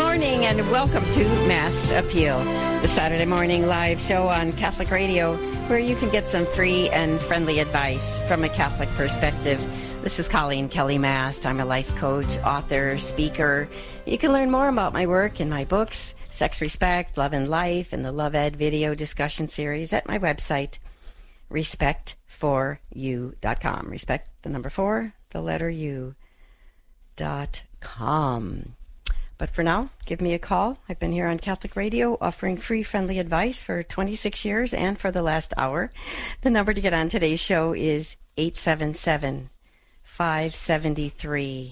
morning and welcome to Mass Appeal, the Saturday morning live show on Catholic Radio where you can get some free and friendly advice from a Catholic perspective. This is Colleen Kelly Mast. I'm a life coach, author, speaker. You can learn more about my work in my books, Sex, Respect, Love and Life, and the Love Ed video discussion series at my website, respect4u.com. Respect, the number 4, the letter U.com. But for now, give me a call. I've been here on Catholic Radio offering free, friendly advice for 26 years and for the last hour. The number to get on today's show is 877-573-7825.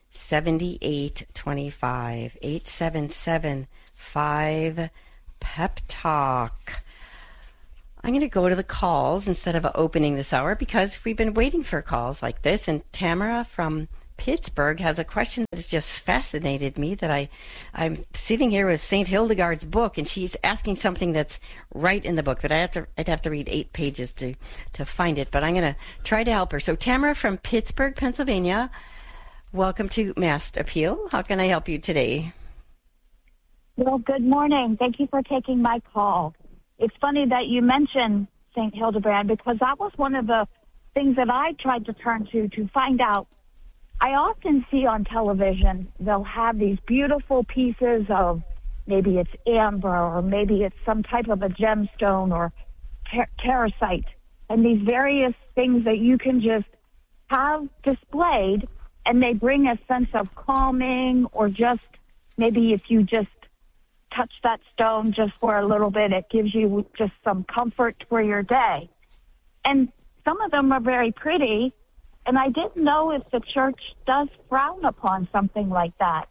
877-5-PEP-TALK. I'm going to go to the calls instead of opening this hour because we've been waiting for calls like this. And Tamara from Pittsburgh has a question that has just fascinated me, that I'm sitting here with St. Hildegard's book, and she's asking something that's right in the book, but I'd have to read 8 pages to find it, but I'm going to try to help her. So Tamara from Pittsburgh, Pennsylvania, welcome to Mass Appeal. How can I help you today? Well, good morning. Thank you for taking my call. It's funny that you mentioned St. Hildebrand because that was one of the things that I tried to turn to find out. I often see on television, they'll have these beautiful pieces of, maybe it's amber or maybe it's some type of a gemstone or terracite, and these various things that you can just have displayed, and they bring a sense of calming, or just maybe if you just touch that stone just for a little bit, it gives you just some comfort for your day. And some of them are very pretty. And I didn't know if the church does frown upon something like that.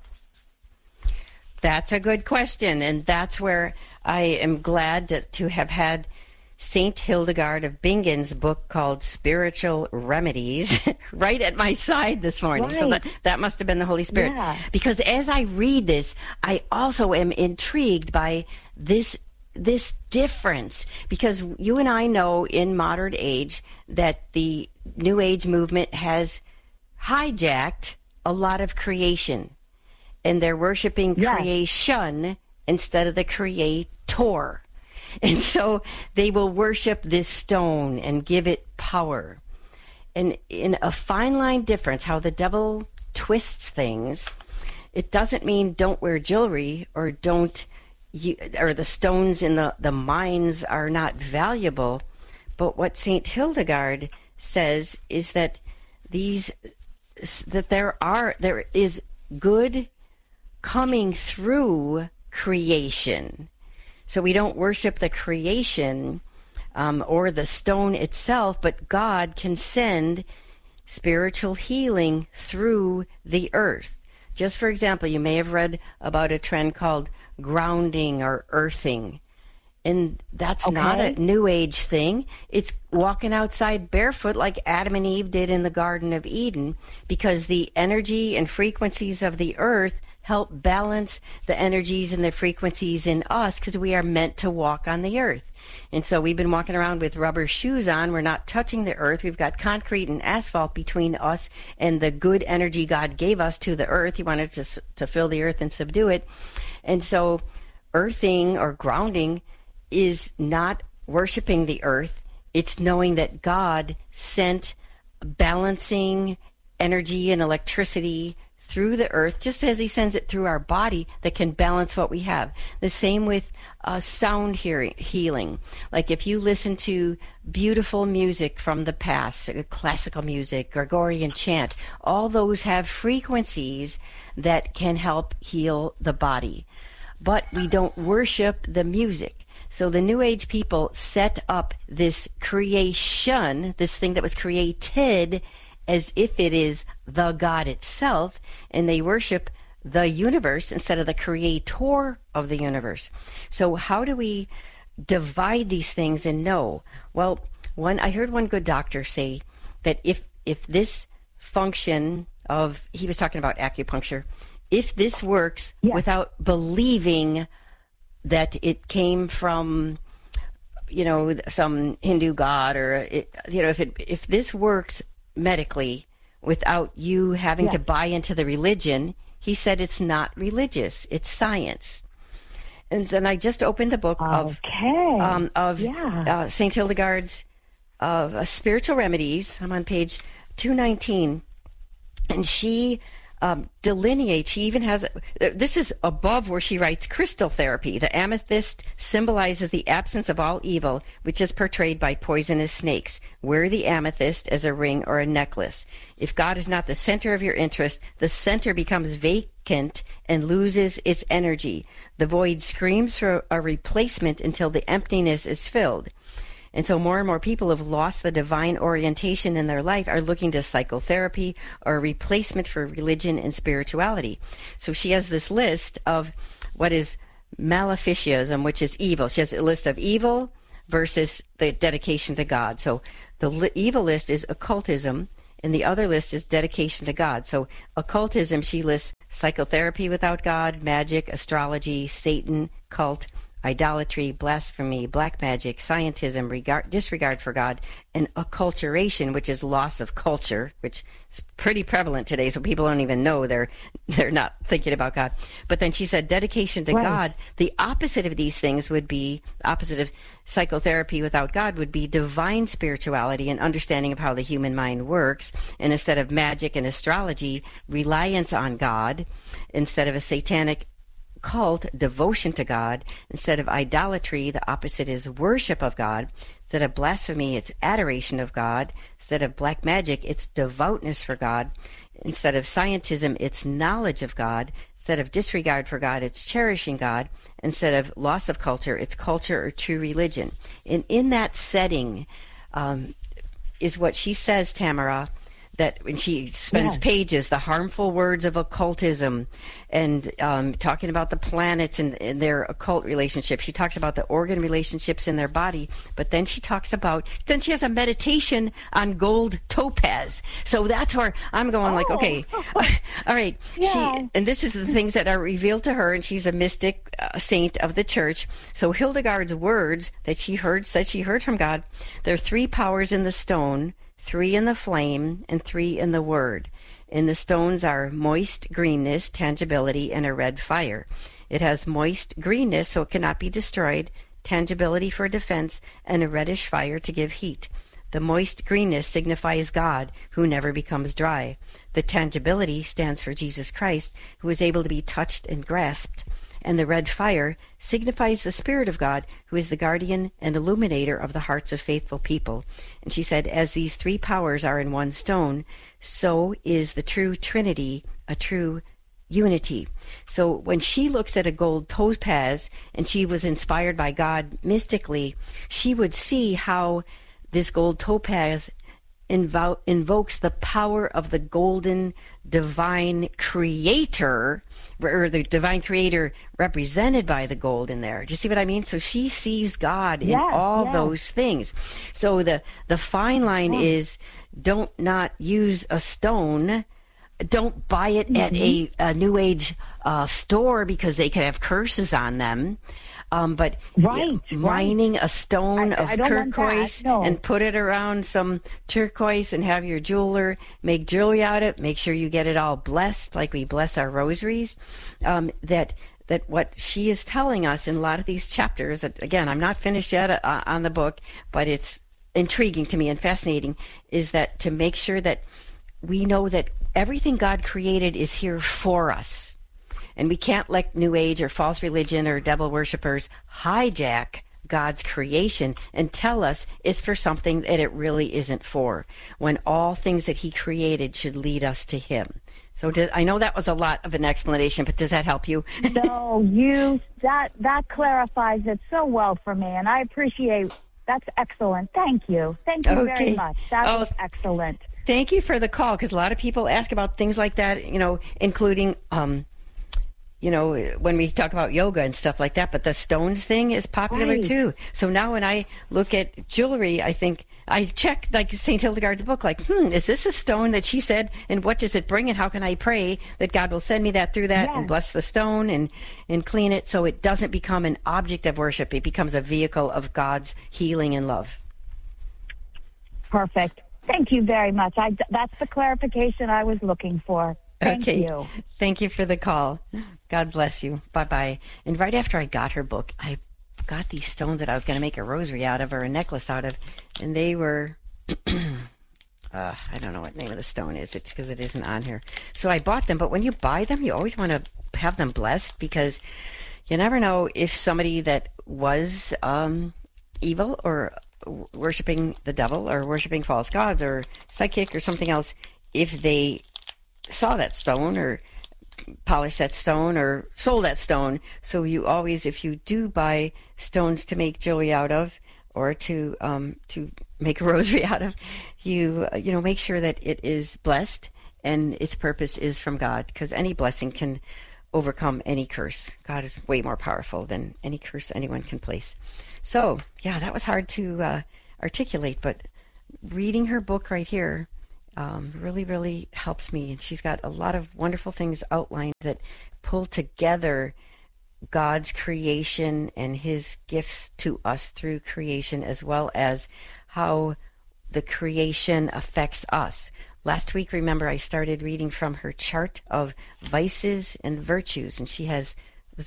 That's a good question, and that's where I am glad to have had St. Hildegard of Bingen's book called Spiritual Remedies right at my side this morning. Right. So that must have been the Holy Spirit. Yeah. Because as I read this, I also am intrigued by this difference, because you and I know in modern age that the New Age movement has hijacked a lot of creation, and they're worshiping creation instead of the creator. And so they will worship this stone and give it power. And in a fine line difference, how the devil twists things, it doesn't mean don't wear jewelry or or the stones in the mines are not valuable. But what St. Hildegard says is that there is good coming through creation. So we don't worship the creation or the stone itself, but God can send spiritual healing through the earth. Just for example, you may have read about a trend called grounding or earthing. And that's not a New Age thing. It's walking outside barefoot like Adam and Eve did in the Garden of Eden, because the energy and frequencies of the earth help balance the energies and the frequencies in us, because we are meant to walk on the earth. And so we've been walking around with rubber shoes on. We're not touching the earth. We've got concrete and asphalt between us and the good energy God gave us to the earth. He wanted to fill the earth and subdue it. And so earthing or grounding is not worshiping the earth. It's knowing that God sent balancing energy and electricity through the earth, just as he sends it through our body, that can balance what we have. The same with sound healing. Like if you listen to beautiful music from the past, classical music, Gregorian chant, all those have frequencies that can help heal the body. But we don't worship the music. So the New Age people set up this creation, this thing that was created, as if it is the God itself, and they worship the universe instead of the creator of the universe. So how do we divide these things and know? Well, I heard one good doctor say that if this function of, he was talking about acupuncture, if this works without believing that it came from, some Hindu god, or if this works medically without you having to buy into the religion, he said it's not religious, it's science. And then I just opened the book of St. Hildegard's Spiritual Remedies. I'm on page 219. And she delineates, she even has, this is above where she writes crystal therapy. The amethyst symbolizes the absence of all evil, which is portrayed by poisonous snakes. Wear the amethyst as a ring or a necklace. If God is not the center of your interest, the center becomes vacant and loses its energy. The void screams for a replacement until the emptiness is filled. And so more and more people have lost the divine orientation in their life, are looking to psychotherapy or a replacement for religion and spirituality. So she has this list of what is maleficiism, which is evil. She has a list of evil versus the dedication to God. So the evil list is occultism, and the other list is dedication to God. So occultism, she lists psychotherapy without God, magic, astrology, Satan, cult, idolatry, blasphemy, black magic, scientism, disregard for God, and acculturation, which is loss of culture, which is pretty prevalent today, so people don't even know they're not thinking about God. But then she said dedication to God, the opposite of these things would be, opposite of psychotherapy without God would be divine spirituality and understanding of how the human mind works, and instead of magic and astrology, reliance on God, instead of a satanic cult, devotion to God. Instead of idolatry, the opposite is worship of God. Instead of blasphemy, it's adoration of God. Instead of black magic, it's devoutness for God. Instead of scientism, it's knowledge of God. Instead of disregard for God, it's cherishing God. Instead of loss of culture, it's culture or true religion. And in that setting is what she says, Tamara, that when she spends pages, the harmful words of occultism, and talking about the planets and their occult relationships. She talks about the organ relationships in their body, but then she talks about, then she has a meditation on gold topaz. So that's where I'm going like, okay, all right. Yeah. And this is the things that are revealed to her, and she's a mystic saint of the church. So Hildegard's words that she heard, said she heard from God, there are 3 powers in the stone, 3 in the flame, and 3 in the word. And the stones are moist greenness, tangibility, and a red fire. It has moist greenness, so it cannot be destroyed, tangibility for defense, and a reddish fire to give heat. The moist greenness signifies God, who never becomes dry. The tangibility stands for Jesus Christ, who is able to be touched and grasped. And the red fire signifies the Spirit of God, who is the guardian and illuminator of the hearts of faithful people. And she said, as these 3 powers are in one stone, so is the true Trinity a true unity. So when she looks at a gold topaz, and she was inspired by God mystically, she would see how this gold topaz invokes the power of the golden divine creator, or the divine creator represented by the gold in there. Do you see what I mean? So she sees God in all those things. So the fine line is, don't not use a stone. Don't buy it at a New Age store because they could have curses on them. But mining a stone of turquoise and put it around some turquoise and have your jeweler make jewelry out of it. Make sure you get it all blessed like we bless our rosaries. That what she is telling us in a lot of these chapters, that, again, I'm not finished yet on the book, but it's intriguing to me and fascinating, is that to make sure that we know that everything God created is here for us. And we can't let New Age or false religion or devil worshippers hijack God's creation and tell us it's for something that it really isn't for, when all things that he created should lead us to him. So I know that was a lot of an explanation, but does that help you? No, that clarifies it so well for me, and I appreciate. That's excellent. Thank you. Thank you very much. That was excellent. Thank you for the call, because a lot of people ask about things like that, including when we talk about yoga and stuff like that, but the stones thing is popular too. So now when I look at jewelry, I think I check like St. Hildegard's book, like, is this a stone that she said, and what does it bring, and how can I pray that God will send me that through that and bless the stone and clean it so it doesn't become an object of worship. It becomes a vehicle of God's healing and love. Perfect. Thank you very much. That's the clarification I was looking for. Thank you. Thank you for the call. God bless you. Bye-bye. And right after I got her book, I got these stones that I was going to make a rosary out of or a necklace out of, and they were... I don't know what name of the stone is. It's because it isn't on here. So I bought them, but when you buy them, you always want to have them blessed, because you never know if somebody that was evil or worshiping the devil or worshiping false gods or psychic or something else, if they saw that stone or polished that stone or sold that stone. So you always, if you do buy stones to make jewelry out of, or to make a rosary out of, you make sure that it is blessed and its purpose is from God, because any blessing can overcome any curse. God is way more powerful than any curse anyone can place. So, yeah, that was hard to articulate, but reading her book right here really, really helps me. And she's got a lot of wonderful things outlined that pull together God's creation and his gifts to us through creation, as well as how the creation affects us. Last week, remember, I started reading from her chart of vices and virtues, and she has,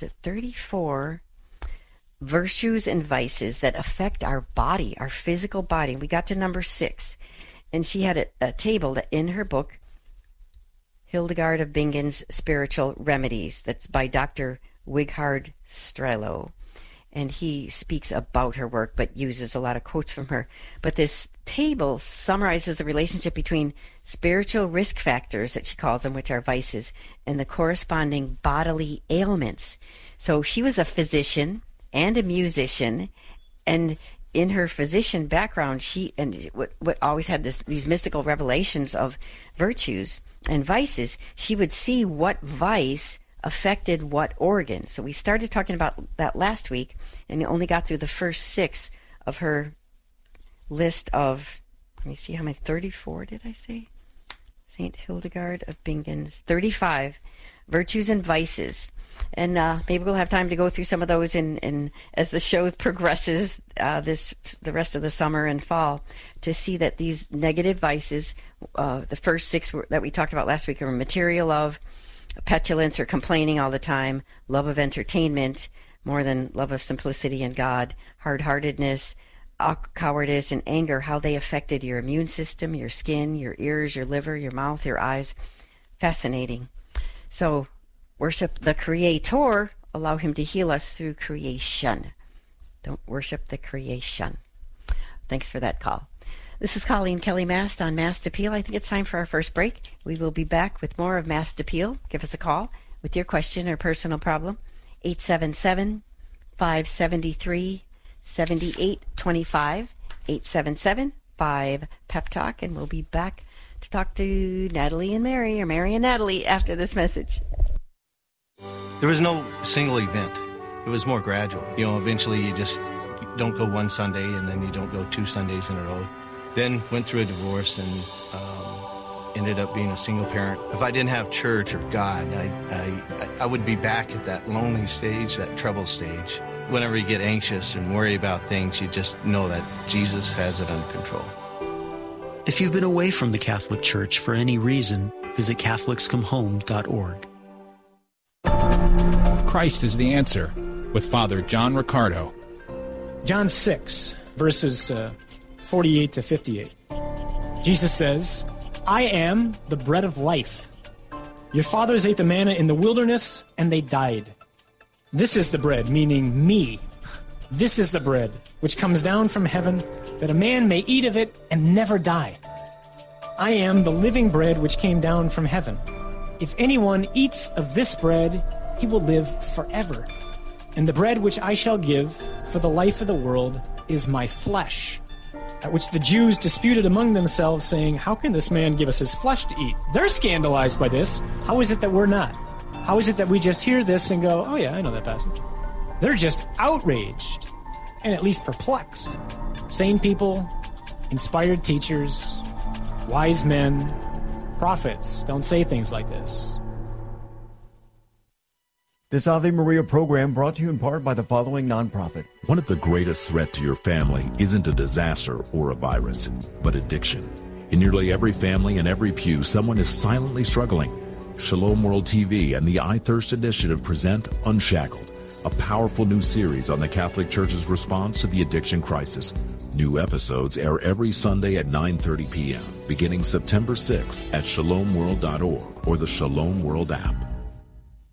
34 virtues and vices that affect our body, our physical body. We got to number 6, and she had a table that in her book, Hildegard of Bingen's Spiritual Remedies, that's by Dr. Wighard Strelo, and he speaks about her work but uses a lot of quotes from her. But this table summarizes the relationship between spiritual risk factors, that she calls them, which are vices, and the corresponding bodily ailments. So she was a physician and a musician, and in her physician background, she what always had these mystical revelations of virtues and vices. She would see what vice affected what organ. So we started talking about that last week, and only got through the first 6 of her list of, let me see how many, 34 did I say? St. Hildegard of Bingen's 35 virtues and vices. And maybe we'll have time to go through some of those in as the show progresses the rest of the summer and fall, to see that these negative vices, the first 6 that we talked about last week, are material love, petulance or complaining all the time, love of entertainment more than love of simplicity and God, hard-heartedness, cowardice, and anger, how they affected your immune system, your skin, your ears, your liver, your mouth, your eyes. Fascinating. So worship the Creator, allow him to heal us through creation. Don't worship the creation. Thanks for that call. This is Colleen Kelly Mast on Mast Appeal. I think it's time for our first break. We will be back with more of Mast Appeal. Give us a call with your question or personal problem. 877-573-7825. 877-5-PEP-TALK. And we'll be back to talk to Natalie and Mary, or Mary and Natalie, after this message. There was no single event. It was more gradual. Eventually you just don't go one Sunday, and then you don't go 2 Sundays in a row. Then went through a divorce and ended up being a single parent. If I didn't have church or God, I would be back at that lonely stage, that trouble stage. Whenever you get anxious and worry about things, you just know that Jesus has it under control. If you've been away from the Catholic Church for any reason, visit CatholicsComeHome.org. Christ is the answer, with Father John Riccardo. John 6, verses 48 to 58. Jesus says, I am the bread of life. Your fathers ate the manna in the wilderness, and they died. This is the bread, meaning me. This is the bread which comes down from heaven, that a man may eat of it and never die. I am the living bread which came down from heaven. If anyone eats of this bread, he will live forever. And the bread which I shall give for the life of the world is my flesh. At which the Jews disputed among themselves, saying, how can this man give us his flesh to eat? They're scandalized by this. How is it that we're not? How is it that we just hear this and go, oh yeah, I know that passage? They're just outraged and at least perplexed. Sane people, inspired teachers, wise men, prophets don't say things like this. This Ave Maria program brought to you in part by the following nonprofit. One of the greatest threats to your family isn't a disaster or a virus, but addiction. In nearly every family and every pew, someone is silently struggling. Shalom World TV and the I Thirst Initiative present Unshackled, a powerful new series on the Catholic Church's response to the addiction crisis. New episodes air every Sunday at 9:30 p.m., beginning September 6th at shalomworld.org or the Shalom World app.